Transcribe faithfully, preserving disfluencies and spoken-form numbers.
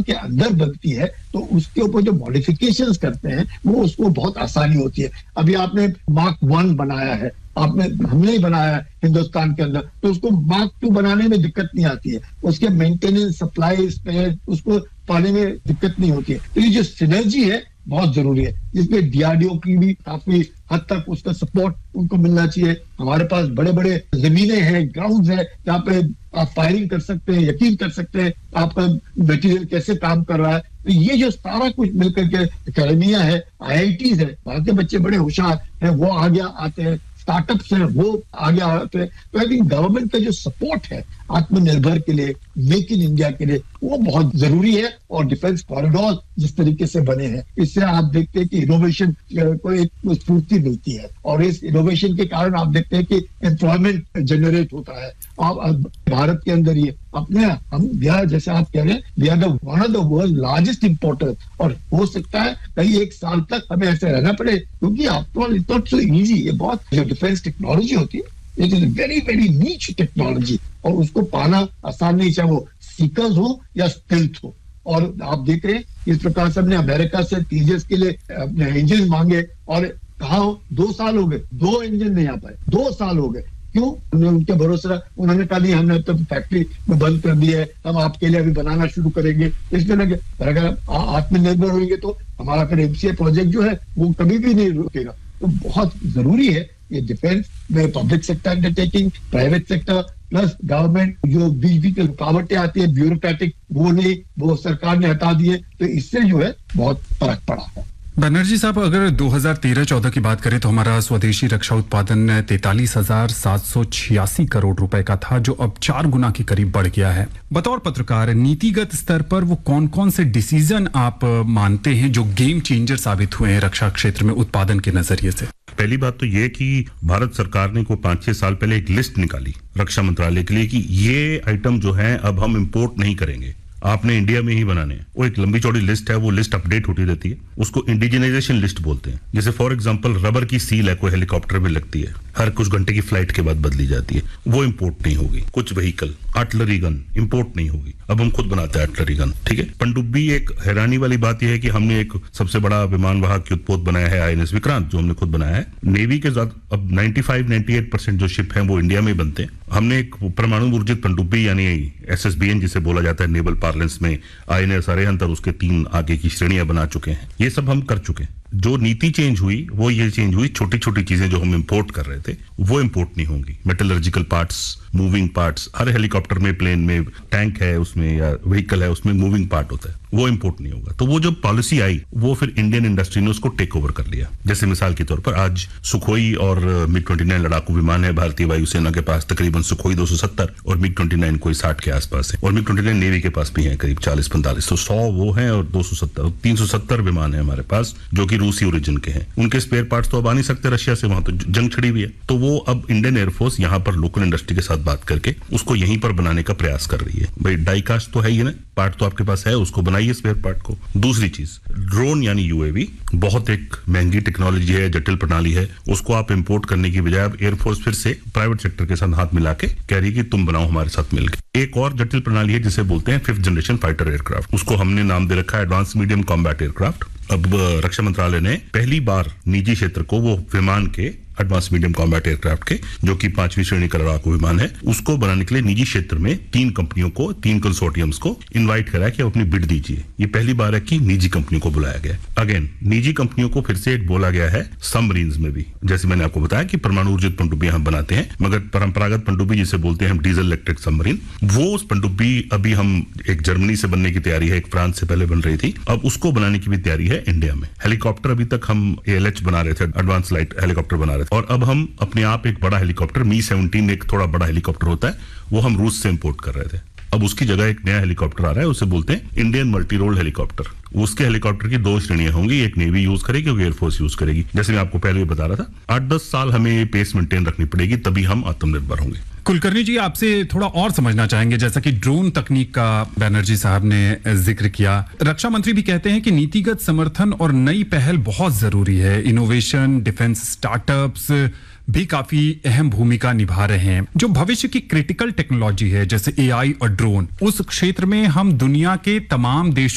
के अंदर बनती है तो उसके ऊपर जो मॉडिफिकेशंस करते हैं वो उसको बहुत आसानी होती है। अभी आपने मार्क वन बनाया है, आपने हमने ही बनाया है हिंदुस्तान के अंदर, तो उसको मार्क टू बनाने में दिक्कत नहीं आती है, उसके मेंटेनेंस, सप्लाई, स्पेयर, उसको पाने में दिक्कत नहीं होती है। तो ये जो सिनर्जी है बहुत जरूरी है, जिसमें डीआरडीओ की भी काफी हद तक उसका सपोर्ट उनको मिलना चाहिए। हमारे पास बड़े बड़े जमीनें हैं, ग्राउंड्स हैं, जहाँ पे आप फायरिंग कर सकते हैं, यकीन कर सकते हैं आपका मटेरियल कैसे काम कर रहा है। तो ये जो सारा कुछ मिलकर के एकेडमिया है, आईआईटीज है, वहां के बच्चे बड़े होशियार हैं, वो आगे आते हैं, स्टार्टअप्स हैं वो आगे आते हैं। तो आई थिंक गवर्नमेंट का जो सपोर्ट है आत्मनिर्भर के लिए, मेक इन इंडिया के लिए, वो बहुत जरूरी है। और डिफेंस कॉरिडोर जिस तरीके से बने हैं, इससे आप देखते हैं कि इनोवेशन को एक स्फूर्ति मिलती है, और इस इनोवेशन के कारण आप देखते हैं कि एम्प्लॉयमेंट जनरेट होता है। आप भारत के अंदर ये अपने हम बिहार, जैसे आप कह रहे हैं, we are the one of the world largest importer, और हो सकता है कई एक साल तक हमें ऐसे रहना पड़े, क्योंकि after all it's not so easy. ये बहुत जो डिफेंस टेक्नोलॉजी होती है, इट इज वेरी वेरी नीच टेक्नोलॉजी, और उसको पाना आसान नहीं, चाहे वो सीकर्स हो या स्टेल्थ हो। और आप देख रहे हैं इस प्रकार से हमने अमेरिका से तेजस के लिए अपने इंजन मांगे, और कहा दो साल हो गए, दो इंजन नहीं आ पाए, दो साल हो गए। क्यों? हमने उनके भरोसे, उन्होंने कहा नहीं, हमने तो फैक्ट्री में बंद कर दी है, हम आपके लिए अभी बनाना शुरू करेंगे। इसलिए लगे अगर आत्मनिर्भर होंगे तो हमारा फिर एमसीए प्रोजेक्ट जो है वो कभी भी नहीं रुकेगा। तो बहुत जरूरी है ये डिफेंस में public sector undertaking, private sector plus government, जो बीच बीच में रुकावटें आती है ब्यूरोक्रेटिक, वो नहीं, वो सरकार ने हटा दिए, तो इससे जो है बहुत फर्क पड़ा है। बनर्जी साहब, अगर दो हज़ार तेरह चौदह की बात करें तो हमारा स्वदेशी रक्षा उत्पादन तैतालीस हजार सात सौ छियासी करोड़ रुपए का था, जो अब चार गुना के करीब बढ़ गया है। बतौर पत्रकार, नीतिगत स्तर पर वो कौन कौन से डिसीजन आप मानते हैं जो गेम चेंजर साबित हुए हैं रक्षा क्षेत्र में उत्पादन के नजरिए से? पहली बात तो ये कि भारत सरकार ने को पांच छह साल पहले एक लिस्ट निकाली रक्षा मंत्रालय के लिए कि ये आइटम जो है अब हम इंपोर्ट नहीं करेंगे, आपने इंडिया में ही बनाने हैं। वो एक लंबी चौड़ी लिस्ट है, वो लिस्ट अपडेट होती रहती है, उसको इंडिजिनाइजेशन लिस्ट बोलते हैं। जैसे फॉर एग्जांपल रबर की सील है कोई हेलीकॉप्टर में लगती है, हर कुछ घंटे की फ्लाइट के बाद बदली जाती है, वो इंपोर्ट नहीं होगी। कुछ व्हीकल, आर्टिलरी गन इंपोर्ट नहीं होगी, अब हम खुद बनाते हैं आर्टिलरी गन, ठीक है। पनडुब्बी, एक हैरानी वाली बात यह है कि हमने एक सबसे बड़ा विमान वाहक युद्धपोत बनाया है आईएनएस विक्रांत, जो हमने खुद बनाया है। नेवी के साथ अब पचानवे अट्ठानवे परसेंट जो शिप हैं वो इंडिया में बनते हैं। हमने एक परमाणु ऊर्जित पनडुब्बी यानी एसएसबीएन जिसे बोला जाता है नेवल पार्लेंस में, आईएनएस अरिहंत और उसके तीन आगे की श्रेणियां बना चुके हैं। ये सब हम कर चुके हैं। जो नीति चेंज हुई वो ये चेंज हुई, छोटी छोटी चीजें जो हम इंपोर्ट कर रहे थे वो इंपोर्ट नहीं होंगी। मेटलर्जिकल पार्ट्स, मूविंग पार्ट्स, हर हेलीकॉप्टर में, प्लेन में, टैंक है उसमें या व्हीकल है उसमें मूविंग पार्ट होता है, वो इंपोर्ट नहीं होगा। तो वो जो पॉलिसी आई वो फिर इंडियन इंडस्ट्री ने उसको टेक ओवर कर लिया। जैसे मिसाल के तौर पर आज सुखोई और मिग उनतीस लड़ाकू विमान है भारतीय वायुसेना के पास, तकरीबन सुखोई दो सौ सत्तर और मिग उनतीस कोई साठ के आसपास है, और मिग उनतीस नेवी के पास भी है करीब चालीस पैंतालीस, तो सौ वो है और दो सौ सत्तर तीन सौ सत्तर विमान है हमारे पास जो कि रूसी ओरिजिन के हैं। उनके स्पेयर पार्ट्स तो अब आ नहीं सकते रशिया से, वहां तो जंग छिड़ी हुई है। तो वो अब इंडियन एयरफोर्स यहाँ पर लोकल इंडस्ट्री के साथ बात करके उसको यहीं पर बनाने का प्रयास कर रही है। भाई डाई कास्ट तो है ही ना, पार्ट तो आपके पास है, उसको बनाइए स्पेयर पार्ट को। दूसरी चीज, ड्रोन यानी यूएवी बहुत एक महंगी टेक्नोलॉजी है, जटिल प्रणाली है, उसको आप इंपोर्ट करने की बजाय अब एयरफोर्स फिर से प्राइवेट सेक्टर के साथ हाथ मिला के कह रही है कि तुम बनाओ हमारे साथ मिलकर। एक और जटिल प्रणाली है जिसे बोलते हैं फिफ्थ जनरेशन फाइटर एयरक्राफ्ट, उसको हमने नाम दे रखा है एडवांस मीडियम कॉम्बैट एयरक्राफ्ट। अब रक्षा मंत्रालय ने पहली बार निजी क्षेत्र को वो विमान के एडवांस मीडियम कॉम्बैट एयरक्राफ्ट के, जो कि पांचवी श्रेणी का लड़ाकू विमान है, उसको बनाने के लिए निजी क्षेत्र में तीन कंपनियों को, तीन कंसोर्टियम्स को इनवाइट करा कि अपनी बिड दीजिए। ये पहली बार है कि निजी कंपनियों को बुलाया गया। अगेन निजी कंपनियों को फिर से एक बोला गया है सबमरीन्स में भी, जैसे मैंने आपको बताया कि परमाणु ऊर्जित पनडुब्बी हम बनाते हैं, मगर परंपरागत पनडुब्बी जिसे बोलते हैं हम डीजल इलेक्ट्रिक सबमरीन, वो पनडुब्बी अभी हम एक जर्मनी से बनने की तैयारी है, एक फ्रांस से पहले बन रही थी, अब उसको बनाने की भी तैयारी है इंडिया में। हेलीकॉप्टर अभी तक हम एएलएच बना रहे थे, एडवांस लाइट हेलीकॉप्टर बना रहे थे, और अब हम अपने आप एक बड़ा हेलीकॉप्टर मी सेवनटीन एक थोड़ा बड़ा हेलीकॉप्टर होता है, वो हम रूस से इंपोर्ट कर रहे थे। अब उसकी जगह एक नया हेलीकॉप्टर आ रहा है, उसे बोलते हैं इंडियन मल्टी रोल हेलीकॉप्टर। उसके हेलीकॉप्टर की दो श्रेणियां होंगी, एक नेवी यूज करेगी और एयरफोर्स यूज करेगी। जैसे मैं आपको पहले भी बता रहा था, आठ दस साल हमें ये पेस मेंटेन रखनी पड़ेगी, तभी हम आत्मनिर्भर होंगे। कुलकर्णी जी, आपसे थोड़ा और समझना चाहेंगे, जैसा कि ड्रोन तकनीक का बनर्जी साहब ने जिक्र किया, रक्षा मंत्री भी कहते हैं कि नीतिगत समर्थन और नई पहल बहुत जरूरी है। इनोवेशन, डिफेंस स्टार्टअप्स भी काफी अहम भूमिका निभा रहे हैं। जो भविष्य की क्रिटिकल टेक्नोलॉजी है जैसे एआई और ड्रोन, उस क्षेत्र में हम दुनिया के तमाम देशों